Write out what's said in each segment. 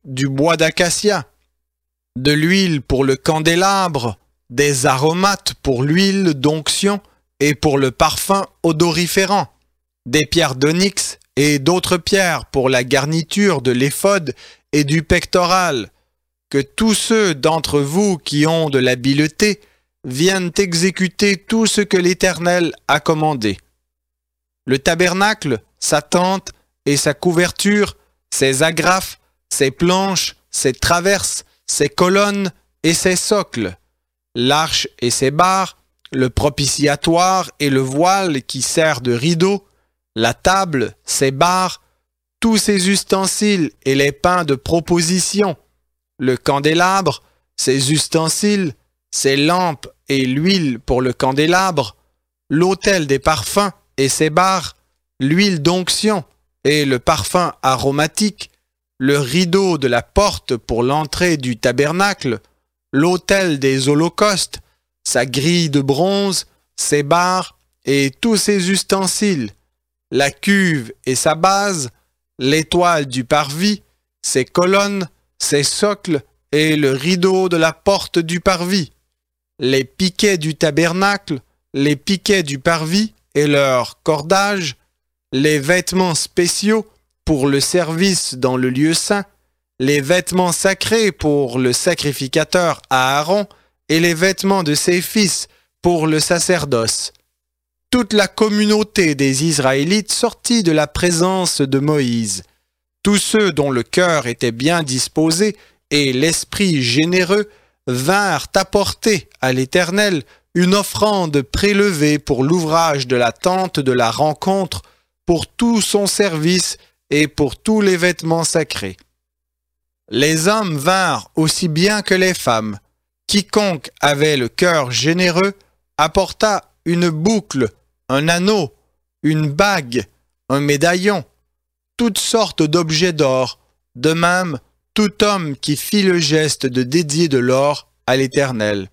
du bois d'acacia, de l'huile pour le candélabre, des aromates pour l'huile d'onction et pour le parfum odoriférant, des pierres d'onyx et d'autres pierres pour la garniture de l'éphod et du pectoral, que tous ceux d'entre vous qui ont de l'habileté viennent exécuter tout ce que l'Éternel a commandé. Le tabernacle, sa tente et sa couverture, ses agrafes, ses planches, ses traverses, ses colonnes et ses socles, l'arche et ses barres, le propitiatoire et le voile qui sert de rideau, la table, ses barres, tous ses ustensiles et les pains de proposition, le candélabre, ses ustensiles, ses lampes et l'huile pour le candélabre, l'autel des parfums et ses barres, l'huile d'onction et le parfum aromatique, le rideau de la porte pour l'entrée du tabernacle, l'autel des holocaustes, sa grille de bronze, ses barres et tous ses ustensiles, la cuve et sa base, l'étoile du parvis, ses colonnes, ses socles et le rideau de la porte du parvis, les piquets du tabernacle, les piquets du parvis et leurs cordages, les vêtements spéciaux pour le service dans le lieu saint, les vêtements sacrés pour le sacrificateur Aaron et les vêtements de ses fils pour le sacerdoce. Toute la communauté des Israélites sortit de la présence de Moïse. Tous ceux dont le cœur était bien disposé et l'esprit généreux vinrent apporter à l'Éternel une offrande prélevée pour l'ouvrage de la tente de la rencontre, pour tout son service et pour tous les vêtements sacrés. Les hommes vinrent aussi bien que les femmes. Quiconque avait le cœur généreux apporta une boucle, un anneau, une bague, un médaillon, toutes sortes d'objets d'or, de même tout homme qui fit le geste de dédier de l'or à l'Éternel.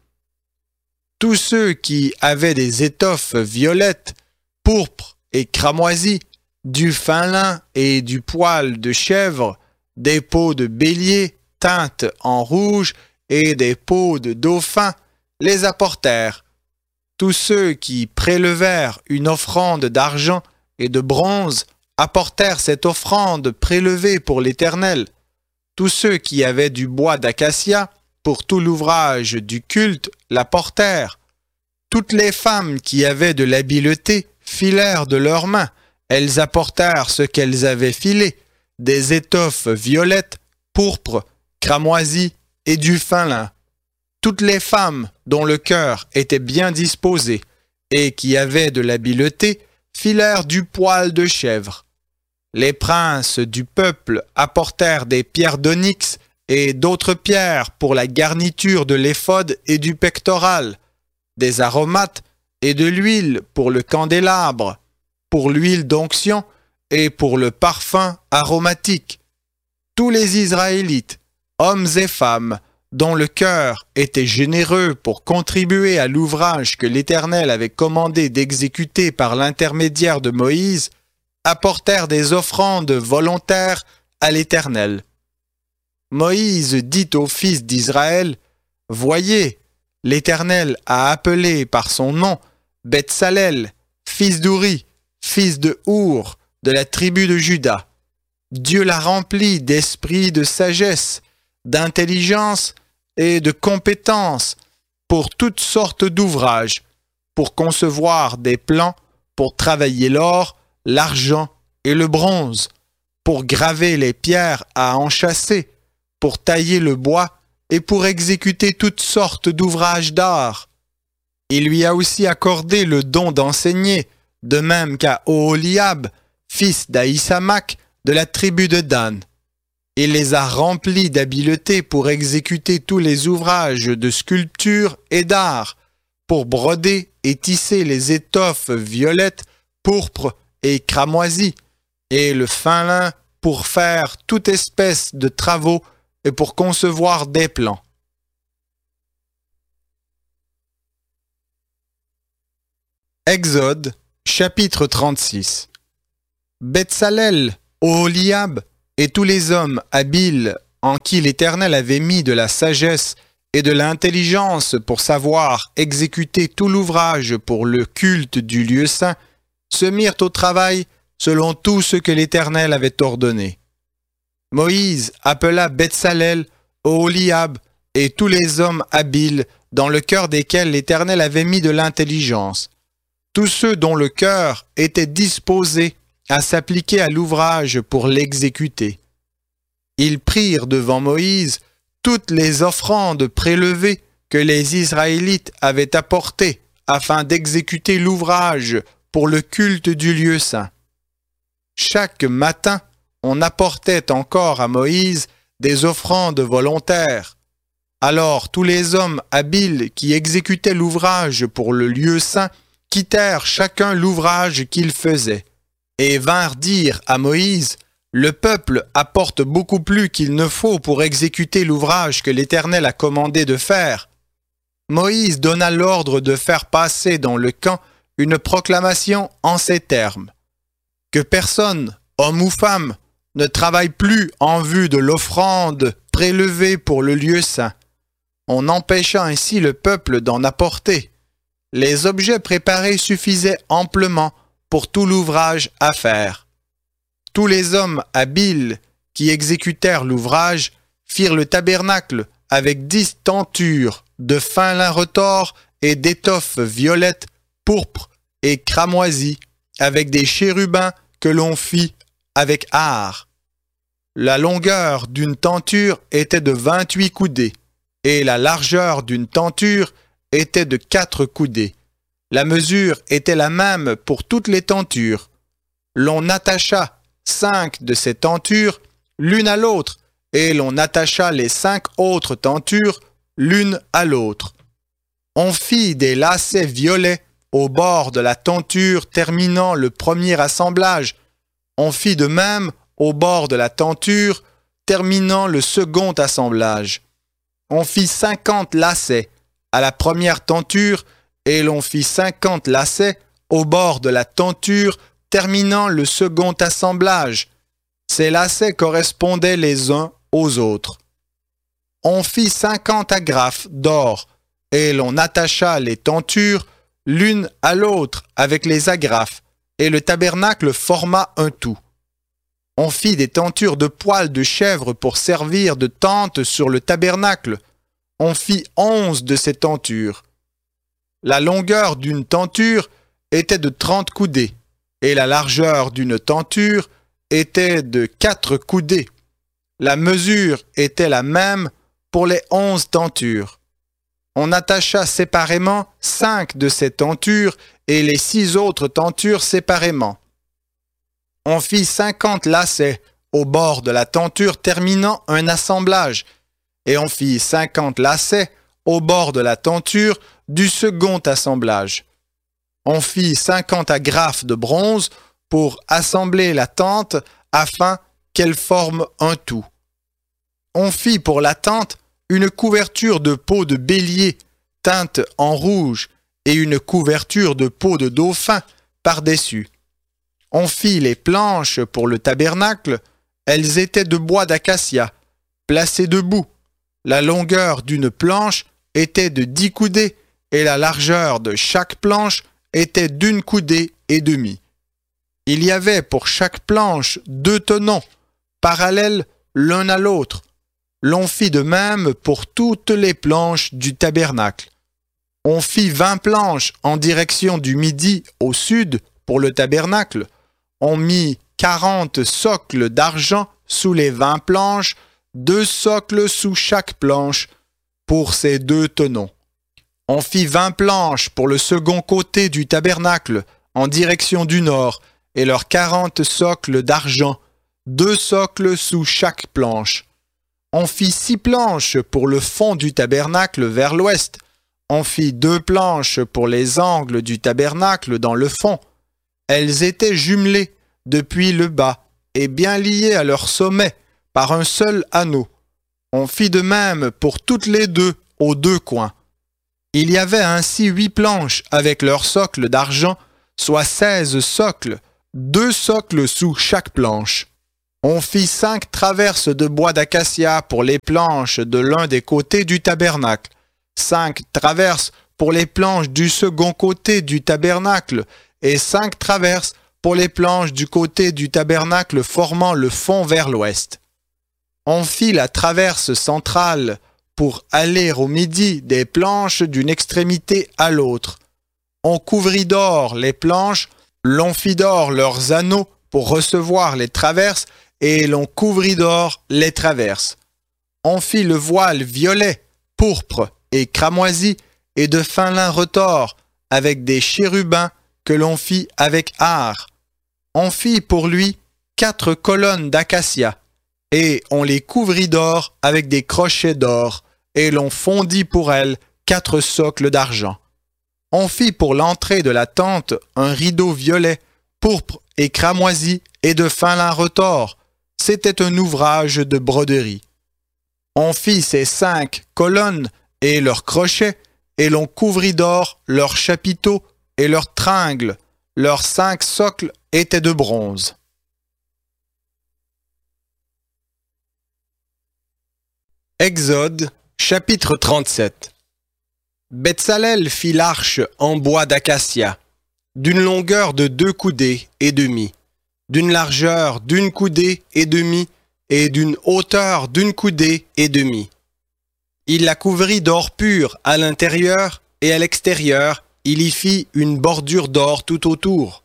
Tous ceux qui avaient des étoffes violettes, pourpres et cramoisies, du fin lin et du poil de chèvre, des peaux de bélier teintes en rouge et des peaux de dauphin, les apportèrent. Tous ceux qui prélevèrent une offrande d'argent et de bronze apportèrent cette offrande prélevée pour l'Éternel. Tous ceux qui avaient du bois d'acacia pour tout l'ouvrage du culte l'apportèrent. Toutes les femmes qui avaient de l'habileté filèrent de leurs mains. Elles apportèrent ce qu'elles avaient filé, des étoffes violettes, pourpres, cramoisies et du fin lin. Toutes les femmes dont le cœur était bien disposé et qui avaient de l'habileté filèrent du poil de chèvre. Les princes du peuple apportèrent des pierres d'onyx et d'autres pierres pour la garniture de l'éphod et du pectoral, des aromates et de l'huile pour le candélabre, pour l'huile d'onction et pour le parfum aromatique. Tous les Israélites, hommes et femmes, dont le cœur était généreux pour contribuer à l'ouvrage que l'Éternel avait commandé d'exécuter par l'intermédiaire de Moïse, apportèrent des offrandes volontaires à l'Éternel. Moïse dit aux fils d'Israël, « Voyez, l'Éternel a appelé par son nom Betsalel, fils d'Ouri, fils de Our, de la tribu de Juda. Dieu l'a rempli d'esprit de sagesse, d'intelligence et de compétence pour toutes sortes d'ouvrages, pour concevoir des plans, pour travailler l'or, l'argent et le bronze, pour graver les pierres à enchâsser, pour tailler le bois et pour exécuter toutes sortes d'ouvrages d'art. Il lui a aussi accordé le don d'enseigner, de même qu'à Oholiab, fils d'Aïsamach, de la tribu de Dan. Il les a remplis d'habileté pour exécuter tous les ouvrages de sculpture et d'art, pour broder et tisser les étoffes violettes, pourpres et cramoisies, et le fin lin pour faire toute espèce de travaux et pour concevoir des plans. Exode, chapitre 36. Betsalel, Oholiab et tous les hommes habiles en qui l'Éternel avait mis de la sagesse et de l'intelligence pour savoir exécuter tout l'ouvrage pour le culte du lieu saint, se mirent au travail selon tout ce que l'Éternel avait ordonné. Moïse appela Betsalel, Oholiab et tous les hommes habiles dans le cœur desquels l'Éternel avait mis de l'intelligence, tous ceux dont le cœur était disposé à s'appliquer à l'ouvrage pour l'exécuter. Ils prirent devant Moïse toutes les offrandes prélevées que les Israélites avaient apportées afin d'exécuter l'ouvrage pour le culte du lieu saint. Chaque matin, on apportait encore à Moïse des offrandes volontaires. Alors tous les hommes habiles qui exécutaient l'ouvrage pour le lieu saint quittèrent chacun l'ouvrage qu'ils faisaient, et vinrent dire à Moïse, « Le peuple apporte beaucoup plus qu'il ne faut pour exécuter l'ouvrage que l'Éternel a commandé de faire. » Moïse donna l'ordre de faire passer dans le camp une proclamation en ces termes. « Que personne, homme ou femme, ne travaille plus en vue de l'offrande prélevée pour le lieu saint. » On empêcha ainsi le peuple d'en apporter. Les objets préparés suffisaient amplement pour tout l'ouvrage à faire. Tous les hommes habiles qui exécutèrent l'ouvrage firent le tabernacle avec 10 tentures de fin lin retors et d'étoffes violettes, pourpres et cramoisies, avec des chérubins que l'on fit avec art. La longueur d'une tenture était de 28 coudées, et la largeur d'une tenture était de 4 coudées. La mesure était la même pour toutes les tentures. L'on attacha 5 de ces tentures l'une à l'autre, et l'on attacha les 5 autres tentures l'une à l'autre. On fit des lacets violets au bord de la tenture terminant le premier assemblage. On fit de même au bord de la tenture terminant le second assemblage. On fit 50 lacets à la première tenture et l'on fit 50 lacets au bord de la tenture terminant le second assemblage. Ces lacets correspondaient les uns aux autres. On fit 50 agrafes d'or et l'on attacha les tentures l'une à l'autre avec les agrafes et le tabernacle forma un tout. On fit des tentures de poils de chèvre pour servir de tente sur le tabernacle. On fit 11 de ces tentures. La longueur d'une tenture était de 30 coudées, et la largeur d'une tenture était de 4 coudées. La mesure était la même pour les 11 tentures. On attacha séparément 5 de ces tentures et les 6 autres tentures séparément. On fit 50 lacets au bord de la tenture terminant un assemblage, et on fit 50 lacets au bord de la tenture du second assemblage. On fit 50 agrafes de bronze pour assembler la tente afin qu'elle forme un tout. On fit pour la tente une couverture de peau de bélier teinte en rouge et une couverture de peau de dauphin par-dessus. On fit les planches pour le tabernacle, elles étaient de bois d'acacia, placées debout. La longueur d'une planche était de 10 coudées et la largeur de chaque planche était d'1 coudée et demie. Il y avait pour chaque planche 2 tenons, parallèles l'un à l'autre. L'on fit de même pour toutes les planches du tabernacle. On fit 20 planches en direction du midi au sud pour le tabernacle. On mit 40 socles d'argent sous les 20 planches, 2 socles sous chaque planche pour ces 2 tenons. On fit 20 planches pour le second côté du tabernacle en direction du nord et leurs 40 socles d'argent, 2 socles sous chaque planche. On fit 6 planches pour le fond du tabernacle vers l'ouest. On fit 2 planches pour les angles du tabernacle dans le fond. Elles étaient jumelées depuis le bas et bien liées à leur sommet par un seul anneau. On fit de même pour toutes les 2 aux 2 coins. Il y avait ainsi 8 planches avec leurs socles d'argent, soit 16 socles, 2 socles sous chaque planche. On fit 5 traverses de bois d'acacia pour les planches de l'un des côtés du tabernacle, 5 traverses pour les planches du second côté du tabernacle, et 5 traverses pour les planches du côté du tabernacle formant le fond vers l'ouest. On fit la traverse centrale pour aller au midi des planches d'une extrémité à l'autre. On couvrit d'or les planches, l'on fit d'or leurs anneaux pour recevoir les traverses, et l'on couvrit d'or les traverses. On fit le voile violet, pourpre et cramoisi, et de fin lin retors, avec des chérubins que l'on fit avec art. On fit pour lui 4 colonnes d'acacia, et on les couvrit d'or avec des crochets d'or, et l'on fondit pour elles 4 socles d'argent. On fit pour l'entrée de la tente un rideau violet, pourpre et cramoisi, et de fin lin retors. C'était un ouvrage de broderie. On fit ces 5 colonnes et leurs crochets, et l'on couvrit d'or leurs chapiteaux et leurs tringles. Leurs 5 socles étaient de bronze. Exode, chapitre 37. Betsalel fit l'arche en bois d'acacia, d'une longueur de 2 coudées et demi, d'une largeur d'1 coudée et demi, et d'une hauteur d'1 coudée et demi. Il la couvrit d'or pur à l'intérieur, et à l'extérieur, il y fit une bordure d'or tout autour.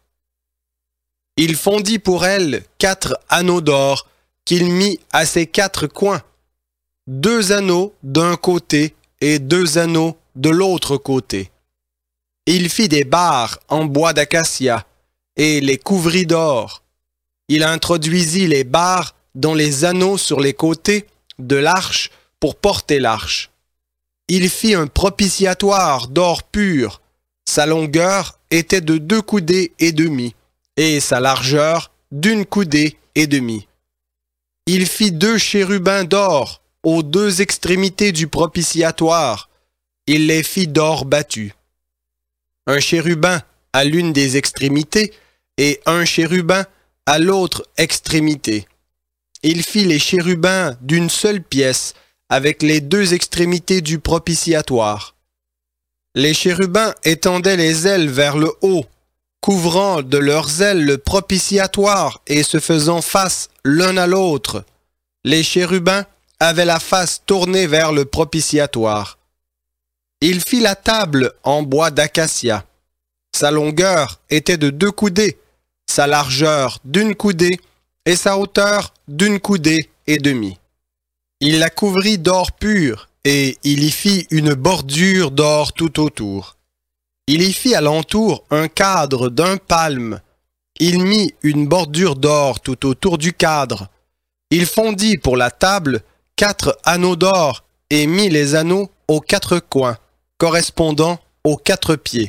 Il fondit pour elle 4 anneaux d'or qu'il mit à ses 4 coins, 2 anneaux d'un côté et 2 anneaux de l'autre côté. Il fit des barres en bois d'acacia et les couvrit d'or. Il introduisit les barres dans les anneaux sur les côtés de l'arche pour porter l'arche. Il fit un propitiatoire d'or pur. Sa longueur était de 2 coudées et demi, et sa largeur d'1 coudée et demi. Il fit 2 chérubins d'or aux 2 extrémités du propitiatoire. Il les fit d'or battu. Un chérubin à l'une des extrémités et un chérubin à l'autre extrémité. Il fit les chérubins d'une seule pièce avec les 2 extrémités du propitiatoire. Les chérubins étendaient les ailes vers le haut, couvrant de leurs ailes le propitiatoire et se faisant face l'un à l'autre. Les chérubins avaient la face tournée vers le propitiatoire. Il fit la table en bois d'acacia. Sa longueur était de 2 coudées, sa largeur d'1 coudée et sa hauteur d'1 coudée et demi. Il la couvrit d'or pur, et il y fit une bordure d'or tout autour. Il y fit alentour un cadre d'1 palme. Il mit une bordure d'or tout autour du cadre. Il fondit pour la table 4 anneaux d'or et mit les anneaux aux 4 coins, correspondant aux 4 pieds.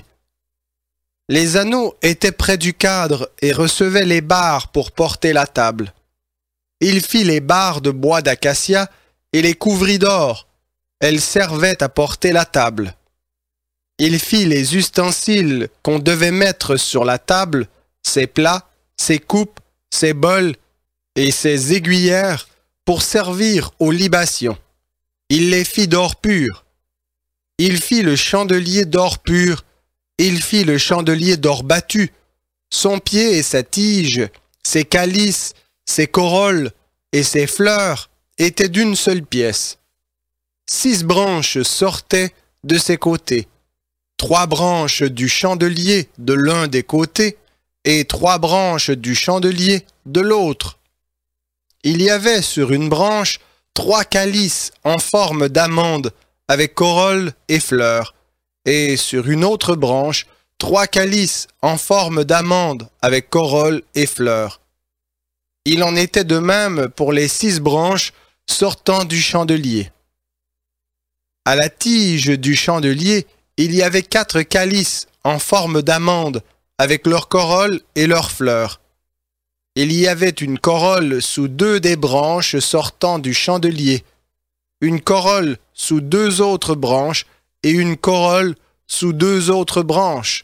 Les anneaux étaient près du cadre et recevaient les barres pour porter la table. Il fit les barres de bois d'acacia et les couvrit d'or. Elles servaient à porter la table. Il fit les ustensiles qu'on devait mettre sur la table, ses plats, ses coupes, ses bols et ses aiguillères pour servir aux libations. Il les fit d'or pur. Il fit le chandelier d'or pur. Il fit le chandelier d'or battu. Son pied et sa tige, ses calices, ses corolles et ses fleurs étaient d'une seule pièce. 6 branches sortaient de ses côtés, 3 branches du chandelier de l'un des côtés et 3 branches du chandelier de l'autre. Il y avait sur une branche 3 calices en forme d'amande avec corolle et fleurs, et sur une autre branche 3 calices en forme d'amande avec corolle et fleurs. Il en était de même pour les 6 branches sortant du chandelier. À la tige du chandelier, il y avait 4 calices en forme d'amande avec leurs corolles et leurs fleurs. Il y avait une corolle sous 2 des branches sortant du chandelier, une corolle sous 2 autres branches et une corolle sous 2 autres branches.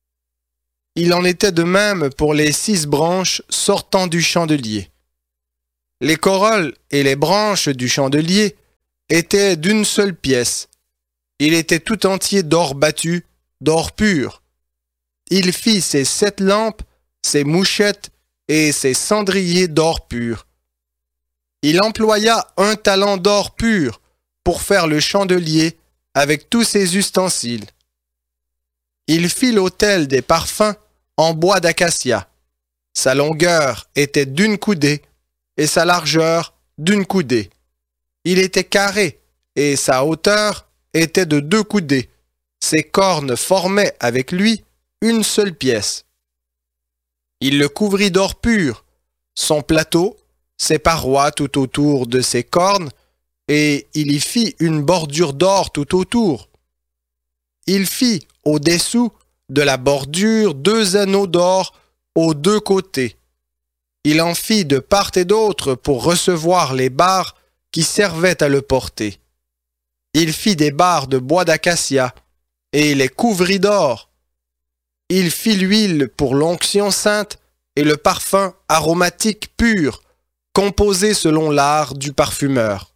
Il en était de même pour les 6 branches sortant du chandelier. Les corolles et les branches du chandelier étaient d'une seule pièce. Il était tout entier d'or battu, d'or pur. Il fit ses 7 lampes, ses mouchettes et ses cendriers d'or pur. Il employa 1 talent d'or pur pour faire le chandelier avec tous ses ustensiles. Il fit l'autel des parfums en bois d'acacia. Sa longueur était d'1 coudée et sa largeur d'1 coudée. Il était carré et sa hauteur était de 2 coudées. Ses cornes formaient avec lui une seule pièce. Il le couvrit d'or pur, son plateau, ses parois tout autour de ses cornes, et il y fit une bordure d'or tout autour. Il fit au-dessous de la bordure 2 anneaux d'or aux 2 côtés. Il en fit de part et d'autre pour recevoir les barres qui servaient à le porter. Il fit des barres de bois d'acacia et les couvrit d'or. Il fit l'huile pour l'onction sainte et le parfum aromatique pur, composé selon l'art du parfumeur.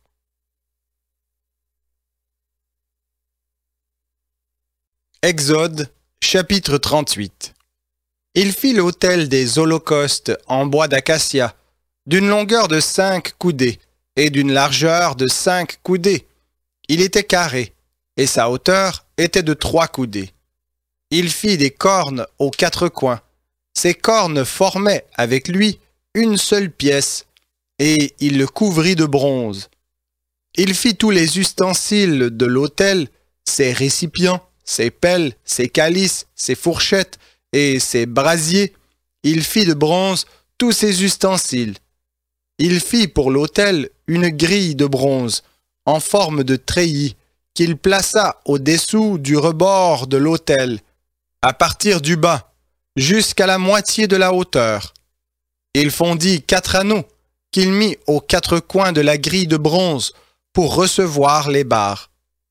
Exode, chapitre 38. Il fit l'autel des holocaustes en bois d'acacia, d'une longueur de 5 coudées et d'une largeur de 5 coudées. Il était carré, et sa hauteur était de 3 coudées. Il fit des cornes aux 4 coins. Ces cornes formaient avec lui une seule pièce, et il le couvrit de bronze. Il fit tous les ustensiles de l'autel, ses récipients, ses pelles, ses calices, ses fourchettes et ses brasiers. Il fit de bronze tous ses ustensiles. Il fit pour l'autel une grille de bronze, en forme de treillis, qu'il plaça au-dessous du rebord de l'autel, à partir du bas, jusqu'à la moitié de la hauteur. Il fondit 4 anneaux, qu'il mit aux 4 coins de la grille de bronze, pour recevoir les barres.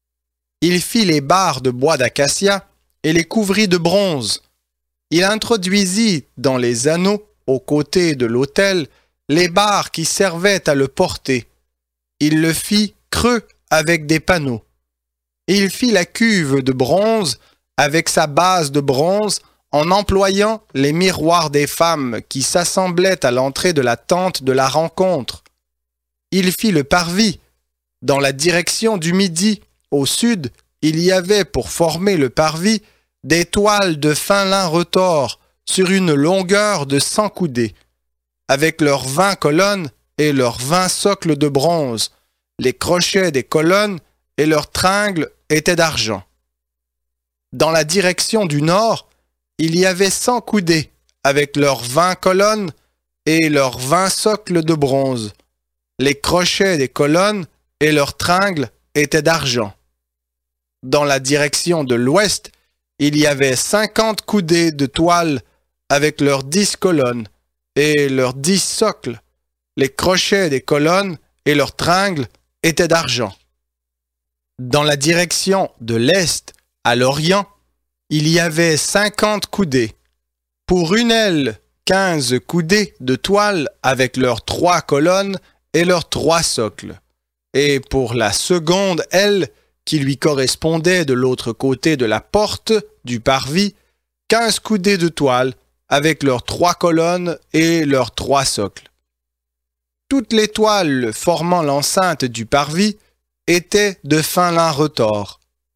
Il fit les barres de bois d'acacia, et les couvrit de bronze. Il introduisit dans les anneaux, aux côtés de l'autel, les barres qui servaient à le porter. Il le fit creux avec des panneaux. Il fit la cuve de bronze avec sa base de bronze en employant les miroirs des femmes qui s'assemblaient à l'entrée de la tente de la rencontre. Il fit le parvis. Dans la direction du midi, au sud, il y avait pour former le parvis des toiles de fin lin retors sur une longueur de 100 coudées, avec leurs 20 colonnes et leurs 20 socles de bronze. Les crochets des colonnes et leurs tringles étaient d'argent. Dans la direction du nord, il y avait 100 coudées, avec leurs 20 colonnes et leurs 20 socles de bronze. Les crochets des colonnes et leurs tringles étaient d'argent. Dans la direction de l'ouest, il y avait 50 coudées de toile avec leurs 10 colonnes et leurs 10 socles. Les crochets des colonnes et leurs tringles étaient d'argent. Dans la direction de l'est, à l'orient, il y avait 50 coudées. Pour une aile, 15 coudées de toile avec leurs 3 colonnes et leurs 3 socles. Et pour la seconde aile, qui lui correspondait de l'autre côté de la porte du parvis, 15 coudées de toile avec leurs 3 colonnes et leurs 3 socles. Toutes les toiles formant l'enceinte du parvis étaient de fin lin retors.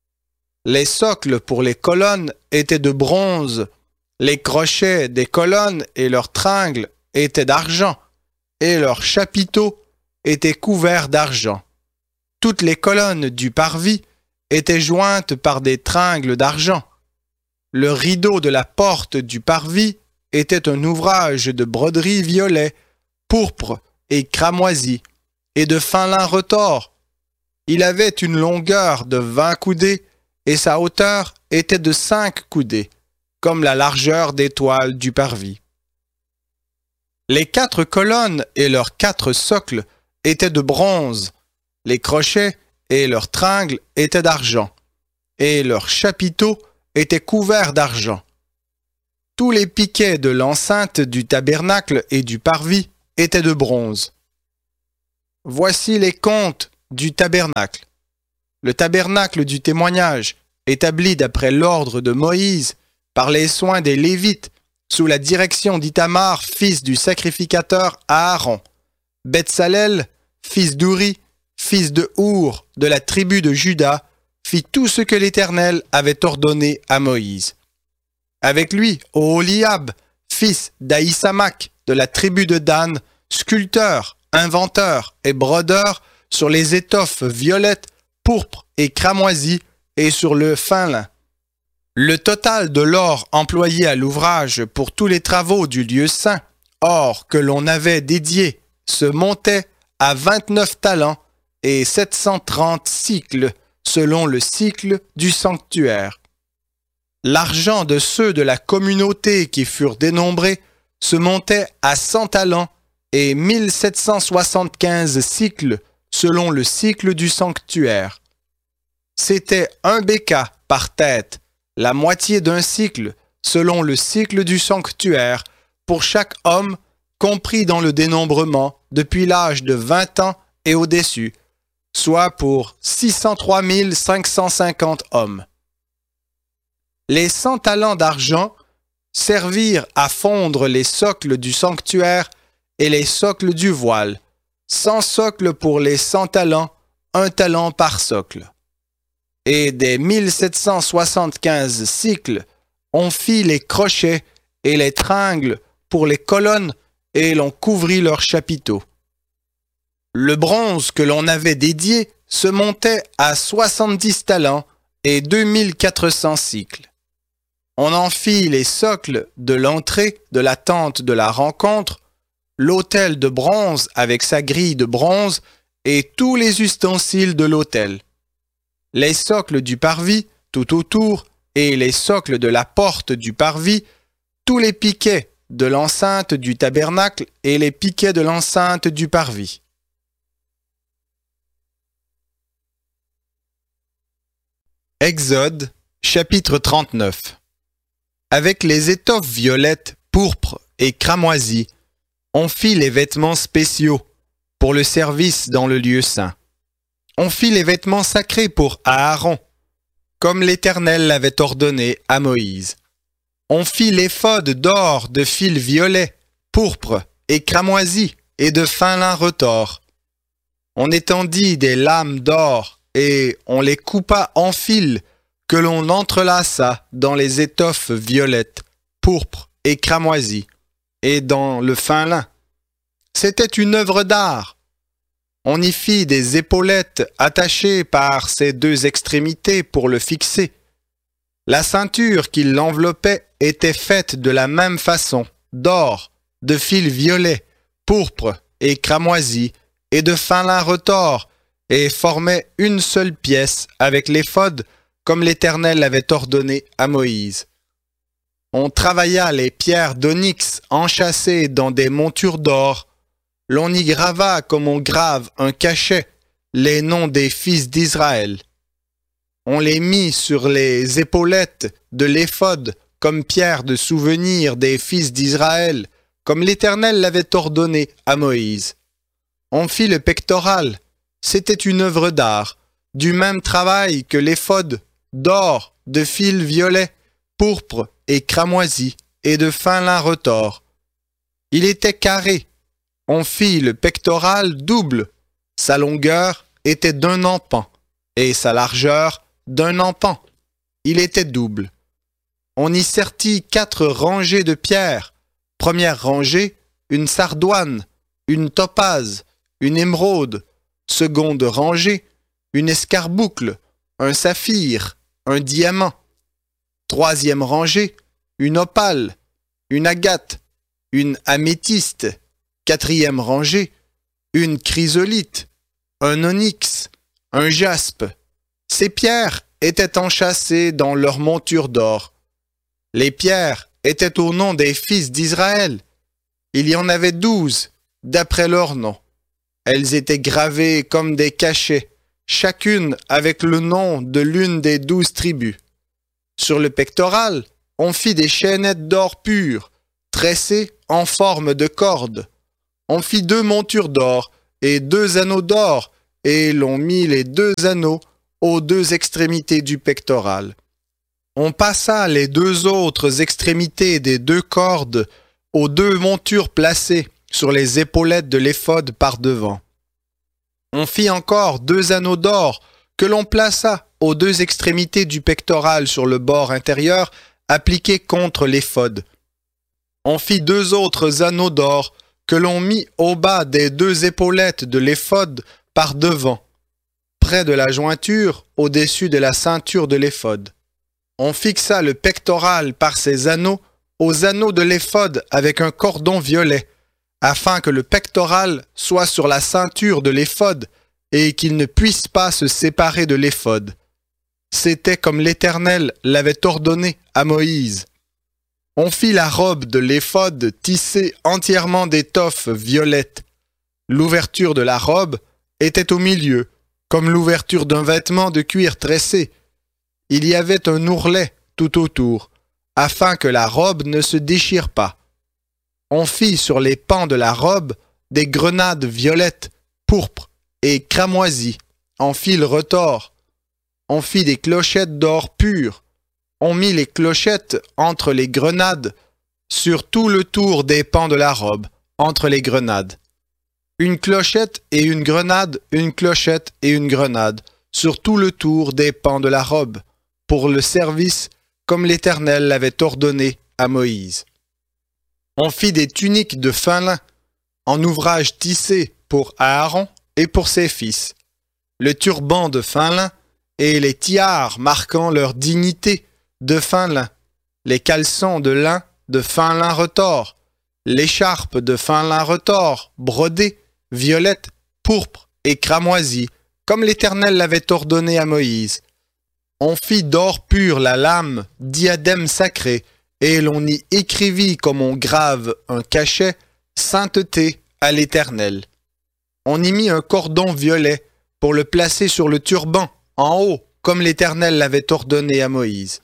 Les socles pour les colonnes étaient de bronze, les crochets des colonnes et leurs tringles étaient d'argent, et leurs chapiteaux étaient couverts d'argent. Toutes les colonnes du parvis étaient jointes par des tringles d'argent. Le rideau de la porte du parvis était un ouvrage de broderie violet, pourpre et cramoisi, et de fin lin retors. Il avait une longueur de 20 coudées, et sa hauteur était de 5 coudées, comme la largeur des toiles du parvis. Les 4 colonnes et leurs 4 socles étaient de bronze, les crochets et leurs tringles étaient d'argent, et leurs chapiteaux étaient couverts d'argent. Tous les piquets de l'enceinte du tabernacle et du parvis étaient de bronze. Voici les comptes du tabernacle. Le tabernacle du témoignage, établi d'après l'ordre de Moïse, par les soins des Lévites, sous la direction d'Ithamar, fils du sacrificateur Aaron. Betsalel, fils d'Ouri, fils de Our, de la tribu de Juda, fit tout ce que l'Éternel avait ordonné à Moïse. Avec lui, Oholiab, fils d'Aïsamach, de la tribu de Dan, sculpteur, inventeur et brodeur sur les étoffes violettes, pourpres et cramoisies et sur le fin lin. Le total de l'or employé à l'ouvrage pour tous les travaux du lieu saint, or que l'on avait dédié, se montait à 29 talents et 730 cycles, selon le cycle du sanctuaire. L'argent de ceux de la communauté qui furent dénombrés se montait à 100 talents et 1775 cycles, selon le cycle du sanctuaire. C'était un béka par tête, la moitié d'un cycle, selon le cycle du sanctuaire, pour chaque homme, compris dans le dénombrement, depuis l'âge de 20 ans et au-dessus, soit pour 603 550 hommes. Les 100 talents d'argent servirent à fondre les socles du sanctuaire et les socles du voile, 100 socles pour les 100 talents, 1 talent par socle. Et des 1775 cycles, on fit les crochets et les tringles pour les colonnes et l'on couvrit leurs chapiteaux. Le bronze que l'on avait dédié se montait à 70 talents et 2400 cycles. On en fit les socles de l'entrée de la tente de la rencontre, l'autel de bronze avec sa grille de bronze et tous les ustensiles de l'autel. Les socles du parvis tout autour et les socles de la porte du parvis, tous les piquets de l'enceinte du tabernacle et les piquets de l'enceinte du parvis. Exode, chapitre 39. Avec les étoffes violettes, pourpres et cramoisies, on fit les vêtements spéciaux pour le service dans le lieu saint. On fit les vêtements sacrés pour Aaron, comme l'Éternel l'avait ordonné à Moïse. On fit l'éphod d'or de fil violet, pourpre et cramoisi et de fin lin retors. On étendit des lames d'or et on les coupa en fils que l'on entrelaça dans les étoffes violettes, pourpres et cramoisies, et dans le fin lin. C'était une œuvre d'art. On y fit des épaulettes attachées par ses deux extrémités pour le fixer. La ceinture qui l'enveloppait était faite de la même façon, d'or, de fil violet, pourpre et cramoisi, et de fin lin retors, et formait une seule pièce avec l'éphod, comme l'Éternel l'avait ordonné à Moïse. On travailla les pierres d'onyx enchâssées dans des montures d'or. L'on y grava comme on grave un cachet les noms des fils d'Israël. On les mit sur les épaulettes de l'éphod comme pierre de souvenir des fils d'Israël, comme l'Éternel l'avait ordonné à Moïse. On fit le pectoral, c'était une œuvre d'art, du même travail que l'éphod, d'or, de fil violet, pourpre et cramoisi, et de fin lin retors. Il était carré. On fit le pectoral double. Sa longueur était d'un empan, et sa largeur d'un empan. Il était double. On y sertit 4 rangées de pierres. Première rangée, une sardoine, une topaze, une émeraude. Seconde rangée, une escarboucle, un saphir, un diamant. Troisième rangée, une opale, une agate, une améthyste. Quatrième rangée, une chrysolite, un onyx, un jaspe. Ces pierres étaient enchâssées dans leur monture d'or. Les pierres étaient au nom des fils d'Israël. Il y en avait 12, d'après leur nom. Elles étaient gravées comme des cachets, chacune avec le nom de l'une des 12 tribus. Sur le pectoral, on fit des chaînettes d'or pur, tressées en forme de cordes. On fit 2 montures d'or et 2 anneaux d'or, et l'on mit les 2 anneaux aux 2 extrémités du pectoral. On passa les 2 autres extrémités des 2 cordes aux 2 montures placées sur les épaulettes de l'éphod par devant. On fit encore 2 anneaux d'or que l'on plaça aux 2 extrémités du pectoral sur le bord intérieur appliqué contre l'éphod. On fit 2 autres anneaux d'or que l'on mit au bas des 2 épaulettes de l'éphod par devant, près de la jointure au-dessus de la ceinture de l'éphod. On fixa le pectoral par ses anneaux aux anneaux de l'éphod avec un cordon violet, afin que le pectoral soit sur la ceinture de l'éphod et qu'il ne puisse pas se séparer de l'éphod. C'était comme l'Éternel l'avait ordonné à Moïse. On fit la robe de l'éphod tissée entièrement d'étoffe violette. L'ouverture de la robe était au milieu, comme l'ouverture d'un vêtement de cuir tressé. Il y avait un ourlet tout autour, afin que la robe ne se déchire pas. On fit sur les pans de la robe des grenades violettes, pourpres et cramoisies, en fil retors. On fit des clochettes d'or pur. On mit les clochettes entre les grenades, sur tout le tour des pans de la robe, entre les grenades. Une clochette et une grenade, une clochette et une grenade, sur tout le tour des pans de la robe, pour le service comme l'Éternel l'avait ordonné à Moïse. On fit des tuniques de fin lin, en ouvrage tissé pour Aaron et pour ses fils, le turban de fin lin et les tiares marquant leur dignité de fin lin, les caleçons de lin de fin lin retors, l'écharpe de fin lin retors, brodée, violette, pourpre et cramoisie, comme l'Éternel l'avait ordonné à Moïse. On fit d'or pur la lame, diadème sacré, et l'on y écrivit comme on grave un cachet, sainteté à l'Éternel. On y mit un cordon violet pour le placer sur le turban, en haut, comme l'Éternel l'avait ordonné à Moïse.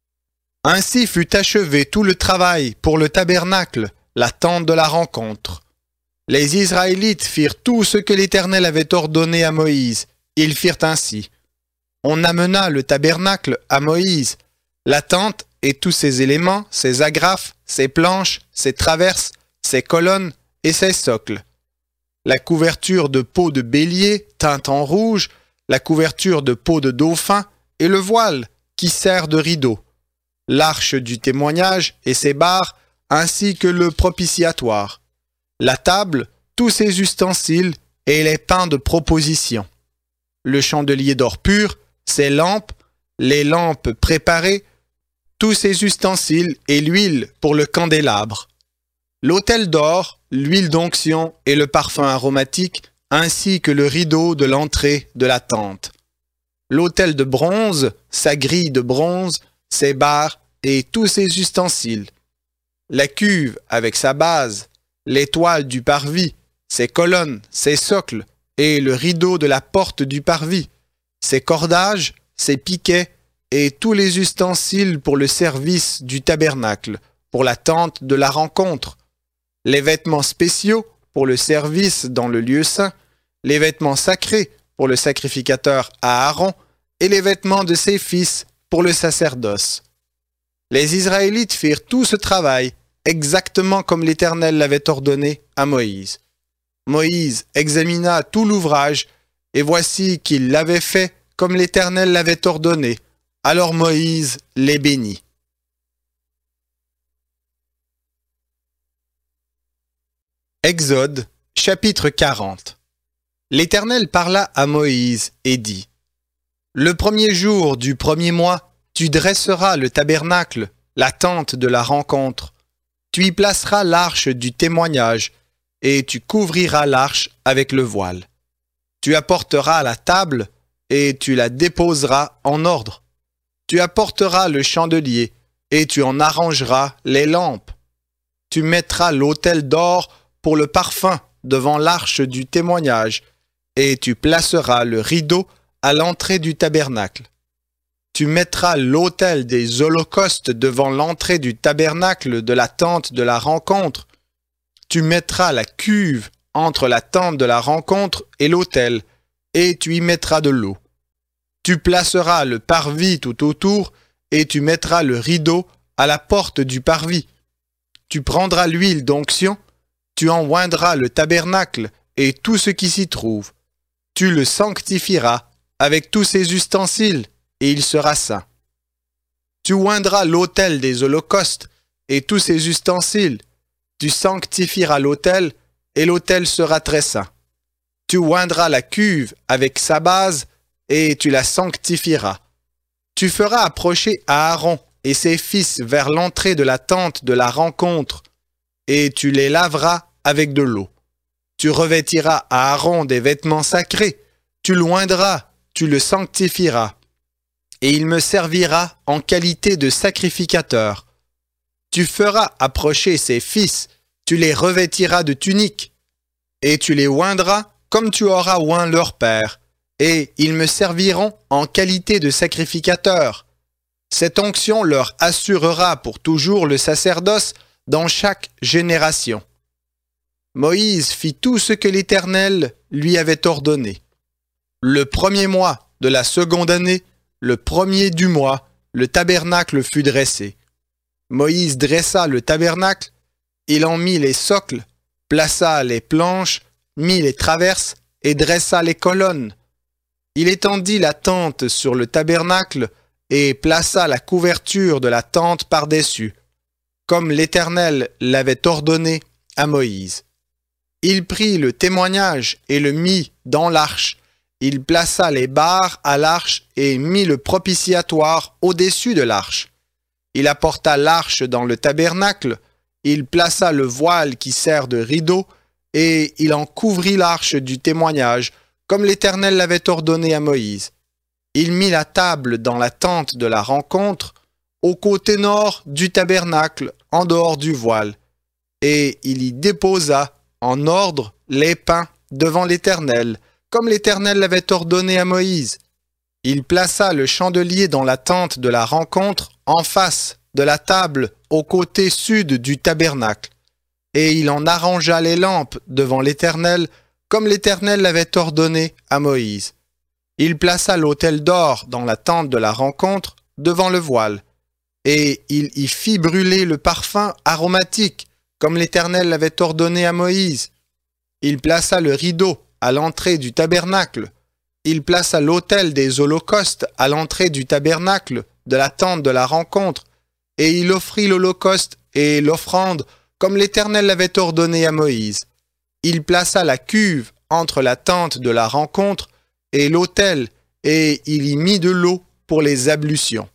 Ainsi fut achevé tout le travail pour le tabernacle, la tente de la rencontre. Les Israélites firent tout ce que l'Éternel avait ordonné à Moïse. Ils firent ainsi. On amena le tabernacle à Moïse, la tente et tous ses éléments, ses agrafes, ses planches, ses traverses, ses colonnes et ses socles. La couverture de peau de bélier teinte en rouge, la couverture de peau de dauphin et le voile qui sert de rideau, l'arche du témoignage et ses barres, ainsi que le propitiatoire, la table, tous ses ustensiles et les pains de proposition, le chandelier d'or pur, ses lampes, les lampes préparées, tous ses ustensiles et l'huile pour le candélabre, l'autel d'or, l'huile d'onction et le parfum aromatique, ainsi que le rideau de l'entrée de la tente, l'autel de bronze, sa grille de bronze, ses barres et tous ses ustensiles, la cuve avec sa base, l'étoile du parvis, ses colonnes, ses socles et le rideau de la porte du parvis, ses cordages, ses piquets et tous les ustensiles pour le service du tabernacle, pour la tente de la rencontre, les vêtements spéciaux pour le service dans le lieu saint, les vêtements sacrés pour le sacrificateur Aaron et les vêtements de ses fils pour le sacerdoce. Les Israélites firent tout ce travail exactement comme l'Éternel l'avait ordonné à Moïse. Moïse examina tout l'ouvrage, et voici qu'il l'avait fait comme l'Éternel l'avait ordonné. Alors Moïse les bénit. Exode, chapitre 40. L'Éternel parla à Moïse et dit : Le premier jour du premier mois, tu dresseras le tabernacle, la tente de la rencontre. Tu y placeras l'arche du témoignage, et tu couvriras l'arche avec le voile. Tu apporteras la table, et tu la déposeras en ordre. Tu apporteras le chandelier, et tu en arrangeras les lampes. Tu mettras l'autel d'or pour le parfum devant l'arche du témoignage, et tu placeras le rideau à l'entrée du tabernacle. Tu mettras l'autel des holocaustes devant l'entrée du tabernacle de la tente de la rencontre. Tu mettras la cuve entre la tente de la rencontre et l'autel, et tu y mettras de l'eau. Tu placeras le parvis tout autour, et tu mettras le rideau à la porte du parvis. Tu prendras l'huile d'onction, tu en oindras le tabernacle et tout ce qui s'y trouve. Tu le sanctifieras avec tous ses ustensiles, et il sera saint. Tu oindras l'autel des holocaustes et tous ses ustensiles. Tu sanctifieras l'autel, et l'autel sera très saint. Tu oindras la cuve avec sa base, et tu la sanctifieras. Tu feras approcher Aaron et ses fils vers l'entrée de la tente de la rencontre, et tu les laveras avec de l'eau. Tu revêtiras Aaron des vêtements sacrés, tu l'oindras, tu le sanctifieras, et il me servira en qualité de sacrificateur. Tu feras approcher ses fils, tu les revêtiras de tuniques, et tu les oindras comme tu auras oint leur père, et ils me serviront en qualité de sacrificateurs. Cette onction leur assurera pour toujours le sacerdoce dans chaque génération. Moïse fit tout ce que l'Éternel lui avait ordonné. Le premier mois de la seconde année, le premier du mois, le tabernacle fut dressé. Moïse dressa le tabernacle, il en mit les socles, plaça les planches, mit les traverses et dressa les colonnes. Il étendit la tente sur le tabernacle et plaça la couverture de la tente par-dessus, comme l'Éternel l'avait ordonné à Moïse. Il prit le témoignage et le mit dans l'arche. Il plaça les barres à l'arche et mit le propitiatoire au-dessus de l'arche. Il apporta l'arche dans le tabernacle, il plaça le voile qui sert de rideau, et il en couvrit l'arche du témoignage, comme l'Éternel l'avait ordonné à Moïse. Il mit la table dans la tente de la rencontre, au côté nord du tabernacle, en dehors du voile, et il y déposa en ordre les pains devant l'Éternel, comme l'Éternel l'avait ordonné à Moïse. Il plaça le chandelier dans la tente de la rencontre, en face de la table, au côté sud du tabernacle, et il en arrangea les lampes devant l'Éternel, comme l'Éternel l'avait ordonné à Moïse. Il plaça l'autel d'or dans la tente de la rencontre, devant le voile, et il y fit brûler le parfum aromatique, comme l'Éternel l'avait ordonné à Moïse. Il plaça le rideau à l'entrée du tabernacle. Il plaça l'autel des holocaustes à l'entrée du tabernacle de la tente de la rencontre, et il offrit l'holocauste et l'offrande, comme l'Éternel l'avait ordonné à Moïse. Il plaça la cuve entre la tente de la rencontre et l'autel, et il y mit de l'eau pour les ablutions.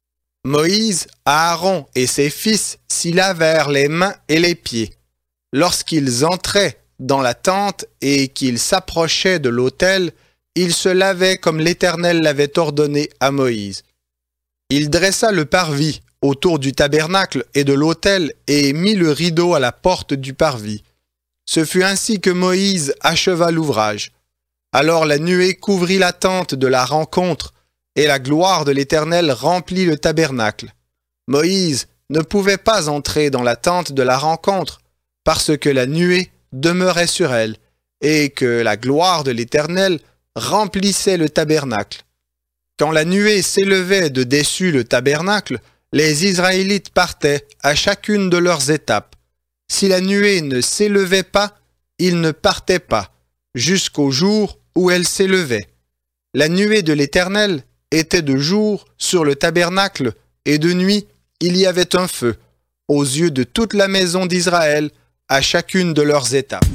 Moïse, Aaron et ses fils s'y lavèrent les mains et les pieds. Lorsqu'ils entraient dans la tente et qu'ils s'approchaient de l'autel, ils se lavaient comme l'Éternel l'avait ordonné à Moïse. Il dressa le parvis autour du tabernacle et de l'autel et mit le rideau à la porte du parvis. Ce fut ainsi que Moïse acheva l'ouvrage. Alors la nuée couvrit la tente de la rencontre, et la gloire de l'Éternel remplit le tabernacle. Moïse ne pouvait pas entrer dans la tente de la rencontre, parce que la nuée demeurait sur elle, et que la gloire de l'Éternel remplissait le tabernacle. Quand la nuée s'élevait de dessus le tabernacle, les Israélites partaient à chacune de leurs étapes. Si la nuée ne s'élevait pas, ils ne partaient pas, jusqu'au jour où elle s'élevait. La nuée de l'Éternel était de jour sur le tabernacle, et de nuit il y avait un feu, aux yeux de toute la maison d'Israël, à chacune de leurs étapes.